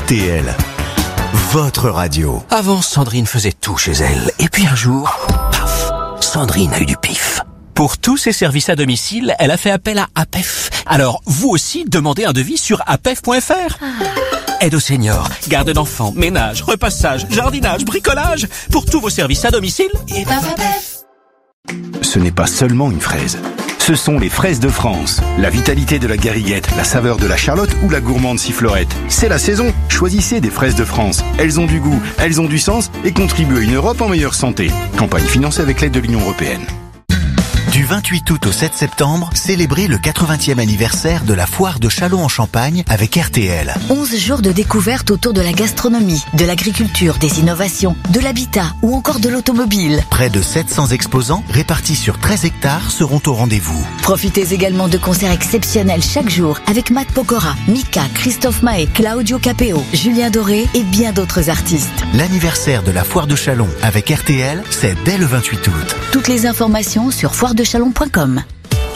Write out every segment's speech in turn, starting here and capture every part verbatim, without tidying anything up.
R T L, votre radio. Avant, Sandrine faisait tout chez elle. Et puis un jour, paf, Sandrine a eu du pif. Pour tous ses services à domicile, elle a fait appel à A P E F. Alors, vous aussi, demandez un devis sur A P E F point F R. Aide aux seniors, garde d'enfants, ménage, repassage, jardinage, bricolage. Pour tous vos services à domicile, et ben A P E F. Ce n'est pas seulement une fraise. Ce sont les fraises de France. La vitalité de la gariguette, la saveur de la charlotte ou la gourmande sifflorette. C'est la saison. Choisissez des fraises de France. Elles ont du goût, elles ont du sens et contribuent à une Europe en meilleure santé. Campagne financée avec l'aide de l'Union européenne. Du vingt-huit août au sept septembre, célébrez le quatre-vingtième anniversaire de la foire de Châlons-en-Champagne avec R T L. onze jours de découverte autour de la gastronomie, de l'agriculture, des innovations, de l'habitat ou encore de l'automobile. Près de sept cents exposants répartis sur treize hectares seront au rendez-vous. Profitez également de concerts exceptionnels chaque jour avec Matt Pokora, Mika, Christophe Maé, Claudio Capeo, Julien Doré et bien d'autres artistes. L'anniversaire de la foire de Châlons avec R T L, c'est dès le vingt-huit août. Toutes les informations sur foire de chalon point com.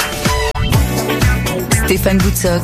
Stéphane Boutsock,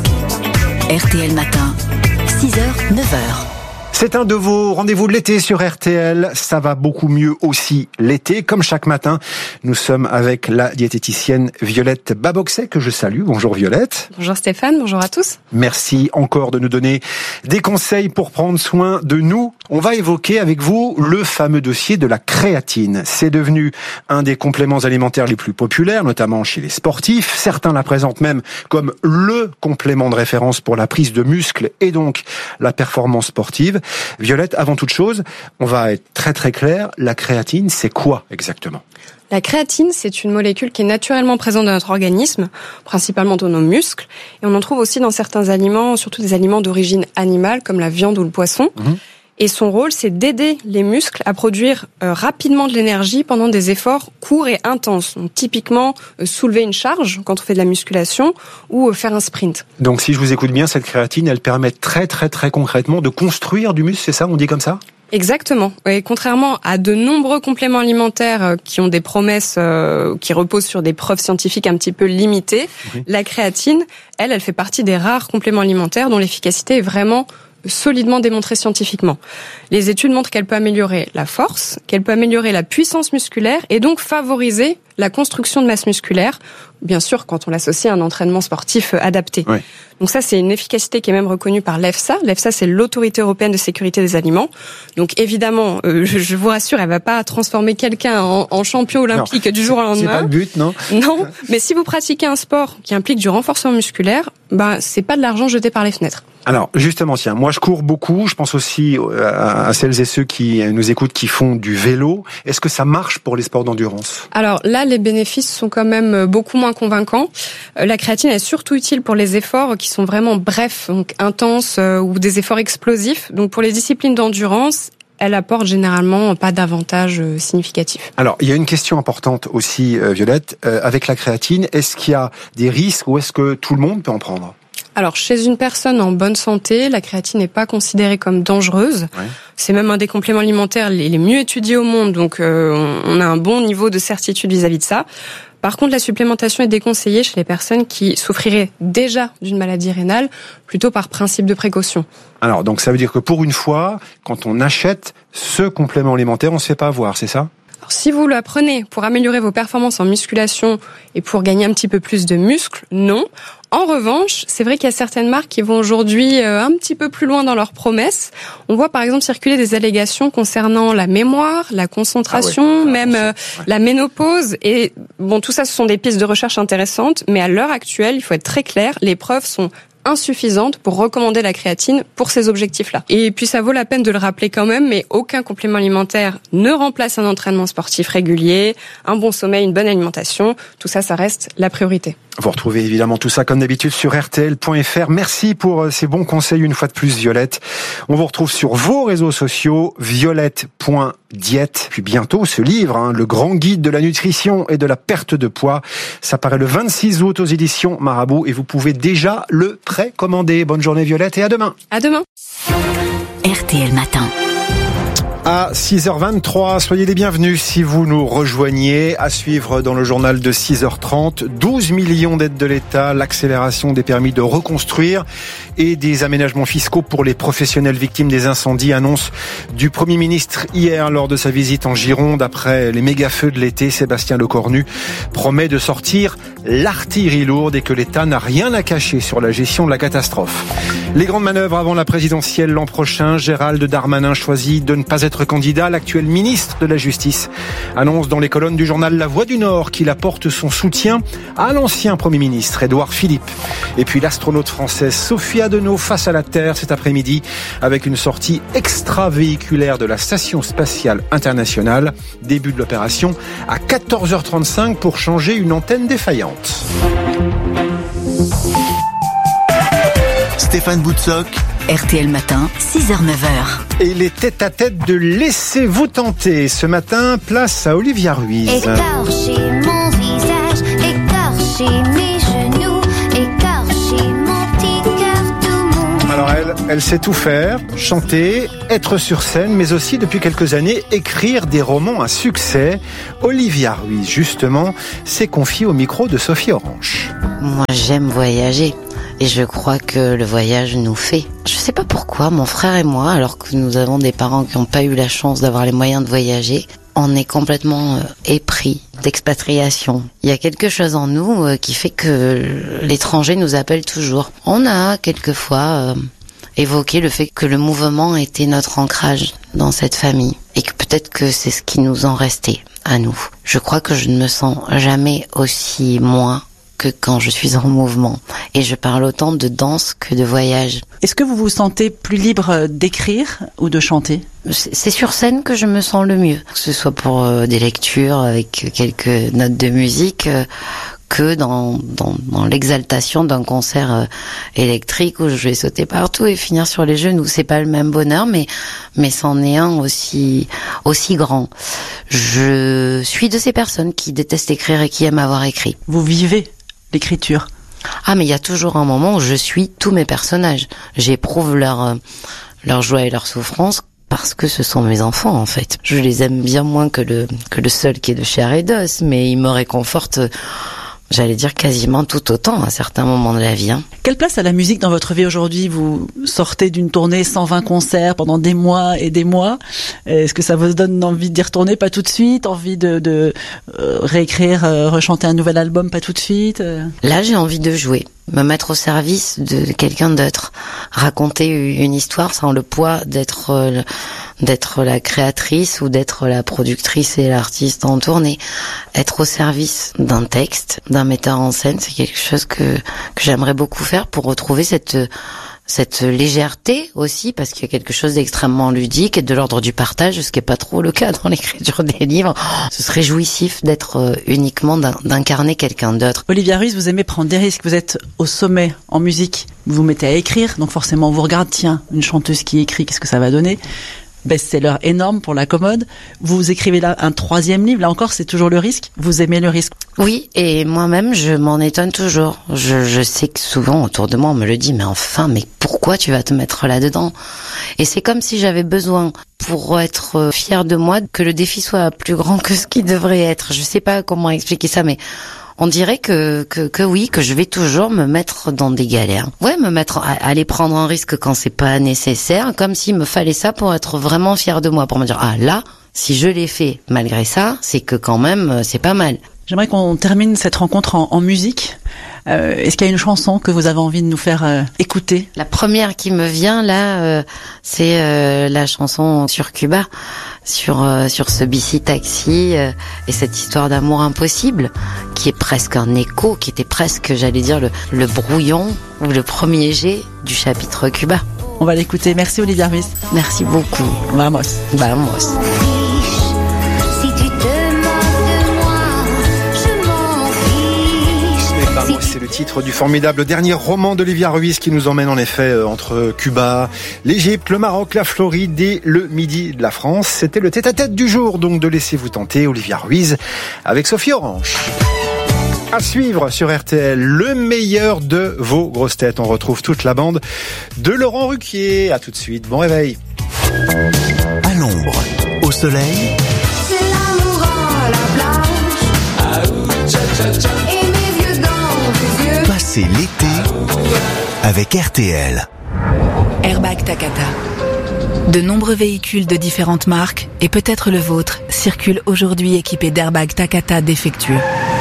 R T L Matin, six heures, neuf heures. C'est un de vos rendez-vous de l'été sur R T L. Ça va beaucoup mieux aussi l'été. Comme chaque matin, nous sommes avec la diététicienne Violette Baboxet, que je salue. Bonjour Violette. Bonjour Stéphane, bonjour à tous. Merci encore de nous donner des conseils pour prendre soin de nous. On va évoquer avec vous le fameux dossier de la créatine. C'est devenu un des compléments alimentaires les plus populaires, notamment chez les sportifs. Certains la présentent même comme le complément de référence pour la prise de muscle et donc la performance sportive. Violette, avant toute chose, on va être très très clair, la créatine, c'est quoi exactement ? La créatine, c'est une molécule qui est naturellement présente dans notre organisme, principalement dans nos muscles, et on en trouve aussi dans certains aliments, surtout des aliments d'origine animale, comme la viande ou le poisson. Mmh. Et son rôle, c'est d'aider les muscles à produire euh, rapidement de l'énergie pendant des efforts courts et intenses. Donc, typiquement, euh, soulever une charge quand on fait de la musculation ou euh, faire un sprint. Donc, si je vous écoute bien, cette créatine, elle permet très très très concrètement de construire du muscle, c'est ça, on dit comme ça ? Exactement. Et contrairement à de nombreux compléments alimentaires qui ont des promesses euh, qui reposent sur des preuves scientifiques un petit peu limitées, oui. La créatine, elle, elle fait partie des rares compléments alimentaires dont l'efficacité est vraiment solidement démontrée scientifiquement. Les études montrent qu'elle peut améliorer la force, qu'elle peut améliorer la puissance musculaire et donc favoriser la construction de masse musculaire, bien sûr quand on l'associe à un entraînement sportif adapté. Oui. Donc ça, c'est une efficacité qui est même reconnue par l'EFSA. L'EFSA, c'est l'Autorité européenne de sécurité des aliments. Donc évidemment, euh, je, je vous rassure, elle va pas transformer quelqu'un en, en champion olympique non, du jour au lendemain. C'est pas le but, non ? Non, mais si vous pratiquez un sport qui implique du renforcement musculaire, ben c'est pas de l'argent jeté par les fenêtres. Alors justement, tiens, moi je cours beaucoup. Je pense aussi à, à celles et ceux qui nous écoutent qui font du vélo. Est-ce que ça marche pour les sports d'endurance ? Alors là, les bénéfices sont quand même beaucoup moins convaincants. La créatine est surtout utile pour les efforts qui sont vraiment brefs, donc intenses euh, ou des efforts explosifs. Donc pour les disciplines d'endurance, elle apporte généralement pas d'avantages euh, significatifs. Alors, il y a une question importante aussi, euh, Violette. Euh, avec la créatine, est-ce qu'il y a des risques ou est-ce que tout le monde peut en prendre ? Alors, chez une personne en bonne santé, la créatine n'est pas considérée comme dangereuse. Ouais. C'est même un des compléments alimentaires les, les mieux étudiés au monde, donc euh, on a un bon niveau de certitude vis-à-vis de ça. Par contre, la supplémentation est déconseillée chez les personnes qui souffriraient déjà d'une maladie rénale, plutôt par principe de précaution. Alors, donc ça veut dire que pour une fois, quand on achète ce complément alimentaire, on ne se fait pas avoir, c'est ça ? Alors, si vous la prenez pour améliorer vos performances en musculation et pour gagner un petit peu plus de muscles, non. En revanche, c'est vrai qu'il y a certaines marques qui vont aujourd'hui un petit peu plus loin dans leurs promesses. On voit par exemple circuler des allégations concernant la mémoire, la concentration, ah ouais, même euh, ouais. la ménopause. Et bon, tout ça, ce sont des pistes de recherche intéressantes, mais à l'heure actuelle, il faut être très clair, les preuves sont insuffisante pour recommander la créatine pour ces objectifs-là. Et puis ça vaut la peine de le rappeler quand même, mais aucun complément alimentaire ne remplace un entraînement sportif régulier, un bon sommeil, une bonne alimentation. Tout ça, ça reste la priorité. Vous retrouvez évidemment tout ça comme d'habitude sur R T L point F R. Merci pour ces bons conseils une fois de plus, Violette. On vous retrouve sur vos réseaux sociaux, violette point diète. Puis bientôt ce livre, hein, le grand guide de la nutrition et de la perte de poids. Ça paraît le vingt-six août aux éditions Marabout et vous pouvez déjà le précommander. Bonne journée Violette et à demain. À demain. R T L Matin. À six heures vingt-trois, soyez les bienvenus si vous nous rejoignez. À suivre dans le journal de six heures trente, douze millions d'aides de l'État, l'accélération des permis de reconstruire. et des aménagements fiscaux pour les professionnels victimes des incendies. Annonce du Premier ministre hier lors de sa visite en Gironde. Après les méga-feux de l'été, Sébastien Lecornu promet de sortir l'artillerie lourde et que l'État n'a rien à cacher sur la gestion de la catastrophe. Les grandes manœuvres avant la présidentielle l'an prochain. Gérald Darmanin choisit de ne pas être candidat. L'actuel ministre de la Justice annonce dans les colonnes du journal La Voix du Nord qu'il apporte son soutien à l'ancien Premier ministre Édouard Philippe. Et puis l'astronaute française Sophie Adenau face à la Terre cet après-midi avec une sortie extravéhiculaire de la Station spatiale internationale. Début de l'opération à quatorze heures trente-cinq pour changer une antenne défaillante. Stéphane Boutsock, R T L Matin, six heures neuf heures. Et les tête-à-tête de Laissez-vous tenter. Ce matin, place à Olivia Ruiz. Écorcher mon visage, écorcher mes genoux, écorcher mon petit cœur tout mou. Alors elle, elle sait tout faire, chanter, être sur scène, mais aussi depuis quelques années écrire des romans à succès. Olivia Ruiz, justement, s'est confiée au micro de Sophie Orange. Moi, j'aime voyager. Et je crois que le voyage nous fait. Je sais pas pourquoi, mon frère et moi, alors que nous avons des parents qui n'ont pas eu la chance d'avoir les moyens de voyager, on est complètement euh, épris d'expatriation. Il y a quelque chose en nous euh, qui fait que l'étranger nous appelle toujours. On a quelquefois euh, évoqué le fait que le mouvement était notre ancrage dans cette famille et que peut-être que c'est ce qui nous en restait à nous. Je crois que je ne me sens jamais aussi moins que quand je suis en mouvement. Et je parle autant de danse que de voyage. Est-ce que vous vous sentez plus libre d'écrire ou de chanter ? C'est sur scène que je me sens le mieux. Que ce soit pour euh, des lectures avec quelques notes de musique, euh, que dans, dans, dans l'exaltation d'un concert euh, électrique où je vais sauter partout et finir sur les genoux. C'est pas le même bonheur, mais, mais c'en est un aussi, aussi grand. Je suis de ces personnes qui détestent écrire et qui aiment avoir écrit. Vous vivez l'écriture. Ah, mais il y a toujours un moment où je suis tous mes personnages. J'éprouve leur, euh, leur joie et leur souffrance parce que ce sont mes enfants, en fait. Je les aime bien moins que le, que le seul qui est de chair et d'os, mais ils me réconfortent, j'allais dire quasiment tout autant à certains moments de la vie. Hein. Quelle place a la musique dans votre vie aujourd'hui ? Vous sortez d'une tournée cent vingt concerts pendant des mois et des mois. Est-ce que ça vous donne envie d'y retourner ? Pas tout de suite. Envie de, de euh, réécrire, euh, rechanter un nouvel album ? Pas tout de suite. euh... Là, j'ai envie de jouer, me mettre au service de quelqu'un d'autre, raconter une histoire sans le poids d'être euh, d'être la créatrice ou d'être la productrice et l'artiste en tournée. Être au service d'un texte, d'un metteur en scène, c'est quelque chose que que j'aimerais beaucoup faire pour retrouver cette cette légèreté aussi, parce qu'il y a quelque chose d'extrêmement ludique et de l'ordre du partage, ce qui est pas trop le cas dans l'écriture des livres. Ce serait jouissif d'être uniquement d'incarner quelqu'un d'autre. Olivia Ruiz, vous aimez prendre des risques, vous êtes au sommet en musique, vous vous mettez à écrire, donc forcément on vous regarde, tiens, une chanteuse qui écrit, qu'est-ce que ça va donner ? Best-seller énorme pour la commode. Vous écrivez là un troisième livre, là encore c'est toujours le risque. Vous aimez le risque ? Oui, et moi-même je m'en étonne toujours. Je, je sais que souvent autour de moi on me le dit, mais enfin, mais pourquoi tu vas te mettre là-dedans ? Et c'est comme si j'avais besoin, pour être fière de moi, que le défi soit plus grand que ce qu'il devrait être. Je sais pas comment expliquer ça, mais on dirait que, que, que oui, que je vais toujours me mettre dans des galères. Ouais, me mettre à aller prendre un risque quand c'est pas nécessaire, comme s'il me fallait ça pour être vraiment fière de moi, pour me dire, ah là, si je l'ai fait malgré ça, c'est que quand même, c'est pas mal. J'aimerais qu'on termine cette rencontre en, en musique. Euh, est-ce qu'il y a une chanson que vous avez envie de nous faire euh, écouter ? La première qui me vient là, euh, c'est euh, la chanson sur Cuba, sur euh, sur ce B C Taxi euh, et cette histoire d'amour impossible, qui est presque un écho, qui était presque, j'allais dire, le, le brouillon ou le premier jet du chapitre Cuba. On va l'écouter. Merci Olivia Ruiz. Merci beaucoup. Vamos. Vamos. C'est le titre du formidable dernier roman d'Olivia Ruiz qui nous emmène en effet entre Cuba, l'Égypte, le Maroc, la Floride et le midi de la France. C'était le tête-à-tête du jour, donc de Laissez-vous tenter, Olivia Ruiz avec Sophie Orange. À suivre sur R T L, le meilleur de vos grosses têtes. On retrouve toute la bande de Laurent Ruquier. À tout de suite, bon réveil. À l'ombre, au soleil. C'est l'amour à la plage. Et mes vieux dans tes yeux. Passez l'été avec R T L. Airbag Takata. De nombreux véhicules de différentes marques, et peut-être le vôtre, circulent aujourd'hui équipés d'airbags Takata défectueux.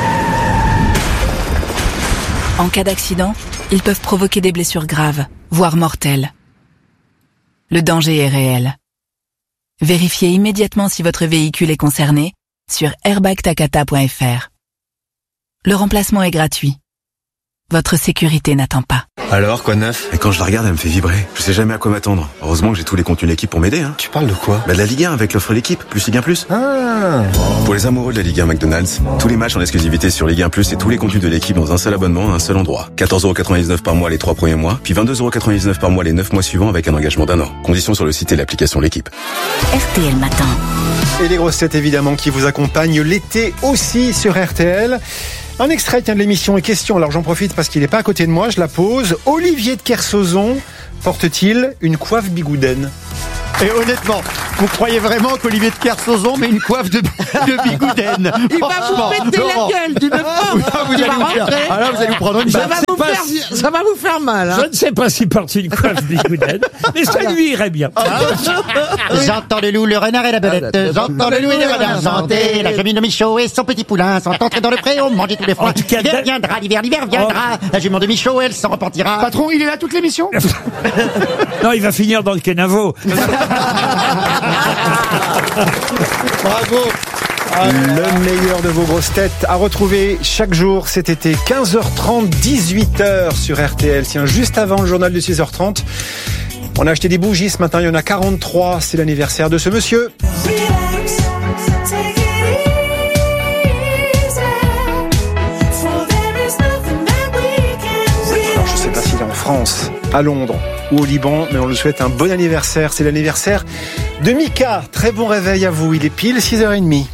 En cas d'accident, ils peuvent provoquer des blessures graves, voire mortelles. Le danger est réel. Vérifiez immédiatement si votre véhicule est concerné sur airbag takata point f r. Le remplacement est gratuit. Votre sécurité n'attend pas. Alors, quoi de neuf? Et quand je la regarde, elle me fait vibrer. Je sais jamais à quoi m'attendre. Heureusement que j'ai tous les contenus de l'équipe pour m'aider. Hein. Tu parles de quoi? Bah de la Ligue un avec l'offre l'équipe, plus Ligue un plus. Ah. Pour les amoureux de la Ligue un McDonald's, tous les matchs en exclusivité sur Ligue un plus et tous les contenus de l'équipe dans un seul abonnement à un seul endroit. quatorze euros quatre-vingt-dix-neuf par mois les trois premiers mois, puis vingt-deux euros quatre-vingt-dix-neuf par mois les neuf mois suivants avec un engagement d'un an. Conditions sur le site et l'application l'équipe. R T L Matin. Et les grosses têtes évidemment qui vous accompagnent l'été aussi sur R T L. Un extrait de l'émission est question, alors j'en profite parce qu'il n'est pas à côté de moi, je la pose. Olivier de Kersauzon porte-t-il une coiffe bigoudaine? Et honnêtement, vous croyez vraiment qu'Olivier de Kersauzon met une coiffe de, de bigoudaine? Il va vous péter Laurent. la gueule d'une force. vous, allez vous, faire, ah là, vous allez vous prendre une ça balle. va, vous faire, si... ça va vous faire mal. Hein. Je ne sais pas s'il porte une coiffe bigoudaine, mais ça lui irait bien. Ah, j'entends le loup, le renard et la belette. J'entends le loup et le renard chanter. La cheminée de Michaud et son petit poulain sont entrés dans le pré, on mangeait tous les froids. L'hiver viendra, l'hiver, l'hiver viendra. La jument de Michaud, elle s'en repentira. Patron, il est là toute l'émission? Non, il va finir dans le Kenavo. Bravo. Le meilleur de vos grosses têtes à retrouver chaque jour cet été, quinze heures trente, dix-huit heures sur R T L. Tiens, juste avant le journal de six heures trente, on a acheté des bougies ce matin, il y en a quarante-trois, c'est l'anniversaire de ce monsieur. Alors je sais pas s'il est en France, à Londres ou au Liban, mais on lui souhaite un bon anniversaire. C'est l'anniversaire de Mika. Très bon réveil à vous, il est pile six heures trente.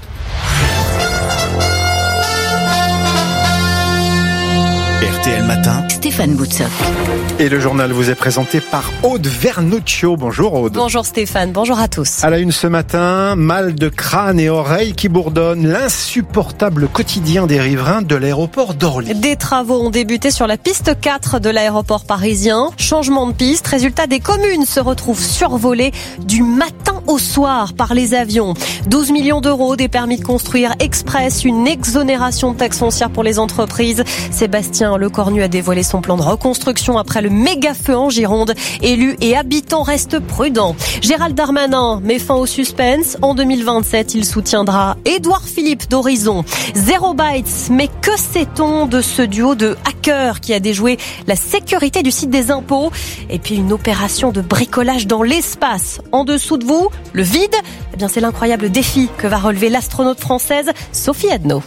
R T L Matin, Stéphane Boutsock. Et le journal vous est présenté par Aude Vernuccio. Bonjour Aude. Bonjour Stéphane, bonjour à tous. À la une ce matin, mal de crâne et oreilles qui bourdonnent, l'insupportable quotidien des riverains de l'aéroport d'Orly. Des travaux ont débuté sur la piste quatre de l'aéroport parisien. Changement de piste, résultat, des communes se retrouvent survolées du matin au soir par les avions. douze millions d'euros, des permis de construire express, une exonération de taxes foncières pour les entreprises. Sébastien Lecornu a dévoilé son plan de reconstruction après le méga feu en Gironde. Élus et habitants restent prudents. Gérald Darmanin met fin au suspense. En deux mille vingt-sept, il soutiendra Édouard Philippe d'Horizon. Zero Bytes, mais que sait-on de ce duo de hackers qui a déjoué la sécurité du site des impôts? Et puis une opération de bricolage dans l'espace. En dessous de vous, le vide, eh bien c'est l'incroyable défi que va relever l'astronaute française Sophie Adno.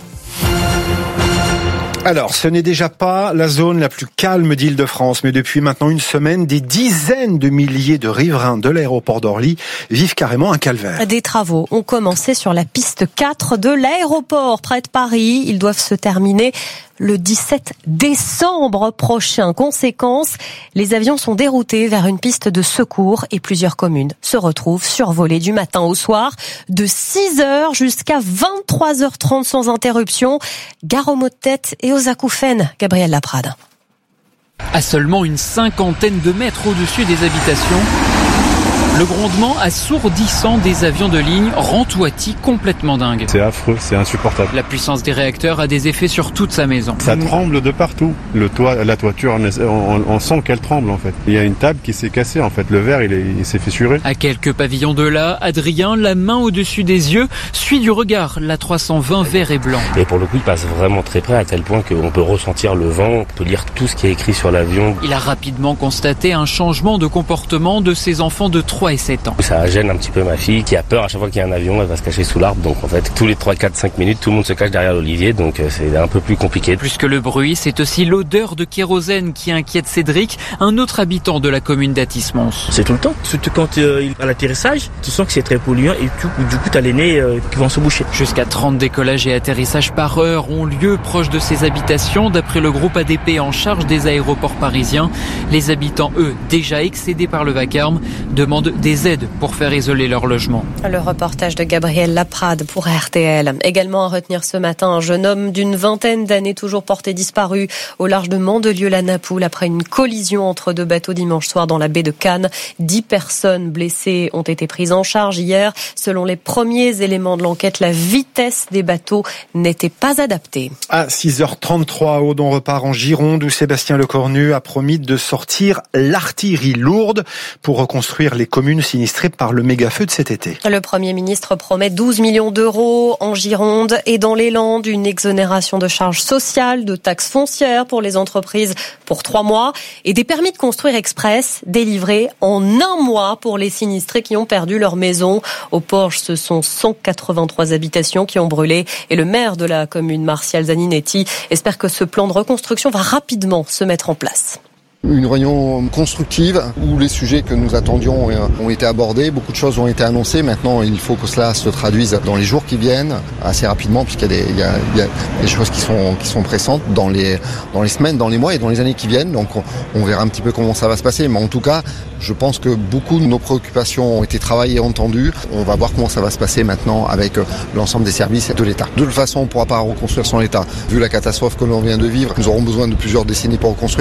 Alors, ce n'est déjà pas la zone la plus calme d'Île-de-France, mais depuis maintenant une semaine, des dizaines de milliers de riverains de l'aéroport d'Orly vivent carrément un calvaire. Des travaux ont commencé sur la piste quatre de l'aéroport près de Paris. Ils doivent se terminer le dix-sept décembre prochain. Conséquence, les avions sont déroutés vers une piste de secours et plusieurs communes se retrouvent survolées du matin au soir, de six heures jusqu'à vingt-trois heures trente sans interruption. Gare aux maux de tête et aux acouphènes, Gabriel Laprade. À seulement une cinquantaine de mètres au-dessus des habitations, le grondement assourdissant des avions de ligne rend Touati complètement dingue. C'est affreux, c'est insupportable. La puissance des réacteurs a des effets sur toute sa maison. Ça tremble de partout. Le toit, la toiture, on, on sent qu'elle tremble en fait. Il y a une table qui s'est cassée en fait. Le verre, il, est, il s'est fissuré. À quelques pavillons de là, Adrien, la main au-dessus des yeux, suit du regard la trois cent vingt vert et blanc. Et pour le coup, il passe vraiment très près à tel point qu'on peut ressentir le vent, on peut lire tout ce qui est écrit sur l'avion. Il a rapidement constaté un changement de comportement de ses enfants de trois et sept ans. Ça gêne un petit peu ma fille qui a peur à chaque fois qu'il y a un avion, elle va se cacher sous l'arbre. Donc en fait, tous les trois, quatre, cinq minutes, tout le monde se cache derrière l'olivier, donc c'est un peu plus compliqué. Plus que le bruit, c'est aussi l'odeur de kérosène qui inquiète Cédric, un autre habitant de la commune d'Athis-Mons. C'est tout le temps, surtout quand euh, à l'atterrissage, tu sens que c'est très polluant et tu, du coup t'as les nez euh, qui vont se boucher. Jusqu'à trente décollages et atterrissages par heure ont lieu proche de ces habitations, d'après le groupe A D P en charge des aéroports parisiens. Les habitants, eux, déjà excédés par le vacarme, demandent des aides pour faire isoler leur logement. Le reportage de Gabriel Laprade pour R T L. Également à retenir ce matin, un jeune homme d'une vingtaine d'années toujours porté disparu au large de Mandelieu-la-Napoule après une collision entre deux bateaux dimanche soir dans la baie de Cannes. Dix personnes blessées ont été prises en charge hier. Selon les premiers éléments de l'enquête, la vitesse des bateaux n'était pas adaptée. À six heures trente-trois, Aude, on repart en Gironde où Sébastien Lecornu a promis de sortir l'artillerie lourde pour reconstruire les communes sinistrées par le méga-feu de cet été. Le Premier ministre promet douze millions d'euros en Gironde et dans les Landes, une exonération de charges sociales, de taxes foncières pour les entreprises pour trois mois et des permis de construire express délivrés en un mois pour les sinistrés qui ont perdu leur maison. Au Porche, ce sont cent quatre-vingt-trois habitations qui ont brûlé et le maire de la commune, Martial Zaninetti, espère que ce plan de reconstruction va rapidement se mettre en place. Une réunion constructive où les sujets que nous attendions ont été abordés. Beaucoup de choses ont été annoncées. Maintenant, il faut que cela se traduise dans les jours qui viennent assez rapidement puisqu'il y a des, il y a, il y a des choses qui sont, qui sont pressantes dans les, dans les semaines, dans les mois et dans les années qui viennent. Donc, on, on verra un petit peu comment ça va se passer. Mais en tout cas, je pense que beaucoup de nos préoccupations ont été travaillées et entendues. On va voir comment ça va se passer maintenant avec l'ensemble des services de l'État. De toute façon, on ne pourra pas reconstruire sans l'État. Vu la catastrophe que l'on vient de vivre, nous aurons besoin de plusieurs décennies pour reconstruire.